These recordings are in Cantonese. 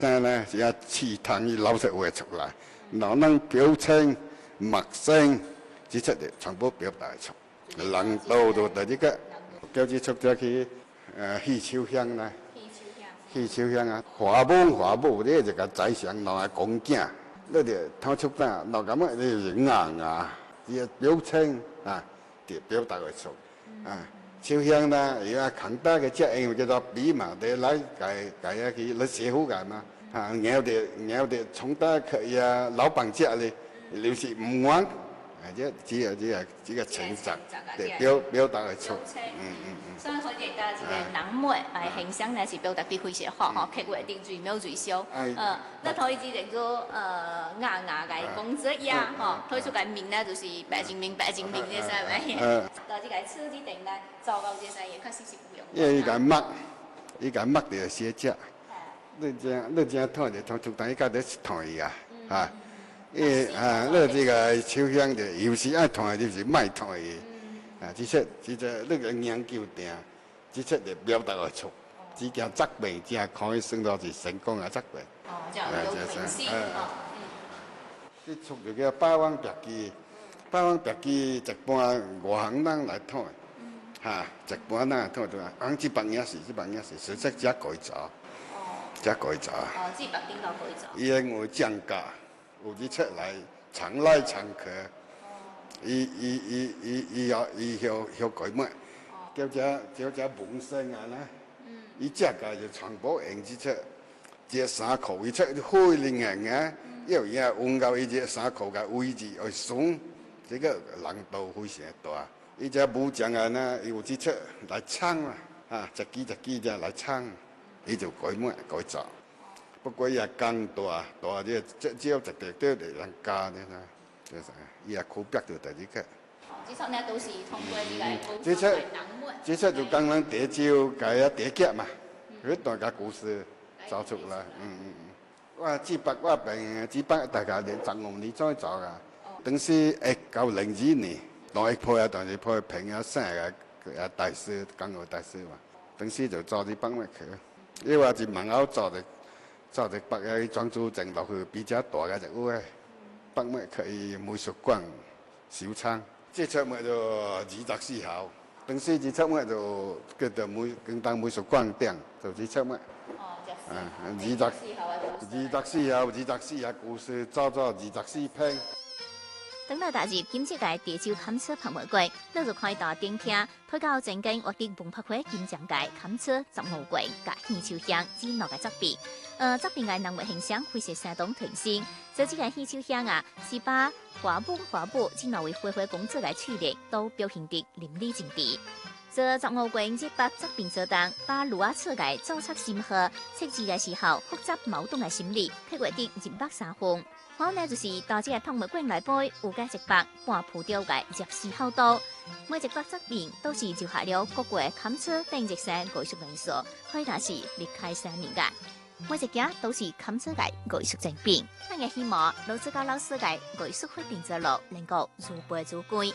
但呢，也刺探伊老实话出来，然后表情、默聲，只出嚟全部表達出。人到就呢個，叫只出咗去戲秋香啦。戲秋香啊，華母呢就個宰相，然後講囝，呢啲偷出單，然後咁啊，你硬啲表情啊，就表達出啊。秋香呢，而家扛大嘅隻，因為叫做比嘛，你來解下去，你寫好㗎嘛。啊，咬啲從大佢啊，老闆隻咧，有時唔啱，只個情節，表達嚟出。 所以佢哋嘅一個人物形象呢是表達得非常好，嗬，刻畫得最妙最小。那推薦一個雅嘅公子呀，嗬，推出嘅名呢就是白精明，白精明嘅係咪？到呢個車子定呢，做到這些嘢確實是唔容易。 因為依個墨就寫只，你這睇就從等依家都睇啊，啊，呢個秋香就有時愛睇，有時唔愛睇。啊，只出呢個研究定，只出就表達嚟出，只叫責備，只係可以升到是成功嘅責備。 哦，就有誠信哦。 啲出就叫霸王別姬，霸王別姬一般外行人來睇，嚇，一般人來睇就話，這幫也是，實質只改造，只改造。 哦，這白點到改造。 因為降價，有啲出來常來常客。伊要改乜？叫只本身啊啦，伊只個就全部用之出，只衫褲伊出開零型啊，因為換到伊只衫褲嘅位置去鬆，這個難度非常大。伊只武將啊呢，有之出來撐啊，啊一支只來撐，伊就改造。不過也更大啲，只有直都嚟人加嘅啦。伊也苦逼到第二個。 這出呢都是通過呢個這出就剛剛地招解地劇嘛，佢大家故事造出來。我只北大家連15年再做噶，等於1902年，當一配平啊生嘅大師，港澳大師嘛，等於就做啲北乜去，因為是門口做啲北嘅裝修整落去比較大嘅隻屋嘅。北乜可以美術館小倉，這出乜就24號，等時這出乜就叫做更當美術館頂，就這出乜。 哦，就是 24號故事，做24篇。 等到踏入金節界地州坎車拍賣會，你就可以到頂廳睇到正經活動文化會金獎界坎車15季甲戲秋香之6個作品。作品嘅人物形象會是相當傳神。這個戲秋香啊，是把華母這兩位花花公子嘅趣味都表現得淋漓盡致。這15季18作品所當，把盧瓦徹嘅造冊心河、設計嘅時候複雜矛盾嘅心理，刻畫得130分。好呢，就是到這個拍賣會內背有個100半鋪吊嘅入時厚度，每100作品都是就下了各國坎車等級上藝術元素，可以講是離開生命嘅。每一件都是坎車嘅藝術精品。我也希望老師教老師嘅藝術發展之路能夠如杯如歸。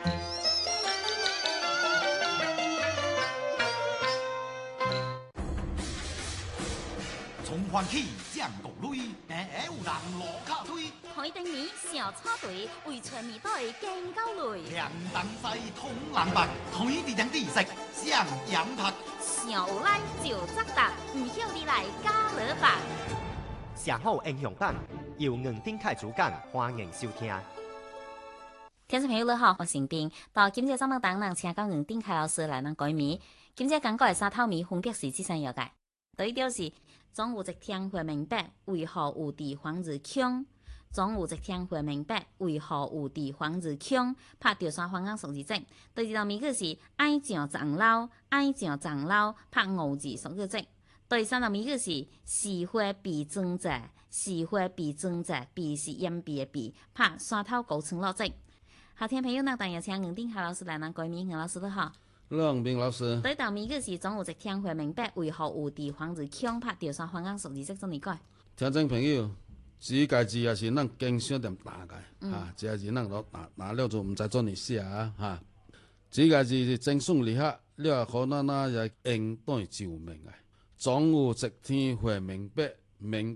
從歡喜將國淚，有人落卡推。 海丁米小草隊為全面隊更高雷。 強燈西通冷白，推地將地色上飲拍。 小蘭就則達，唔曉你來加勒吧。 上好英雄版由吳丁凱主講，歡迎收聽。 聽眾朋友你好，我是丁。到今日節目當中，請到吳丁凱老師來能改名。今日講過三套米分別是這三樣嘅。第一條是總有一天會明白為何有地方日強，總有一天會明白為何有地方日強，拍掉山方向數字證。第二道米個是愛上長老，愛上長老，拍5字數字證。第三道米個是是非必爭者，是非必爭者，必是掩蔽的必，拍山頭高層落證。好，聽朋友呢，當然請吳丁凱老師來能改名，吳老師你好。 梁斌老師， 第一道米個是總有一天會明白為何有地方日強，拍掉山方向數字證，怎麼改？ 聽眾朋友。這個字也是咱經常點打嘅，啊，這個字咱攞拿了就唔知做你寫啊，哈。這個字是正數厲害，了可能也應當救命嘅。總有一天會明白明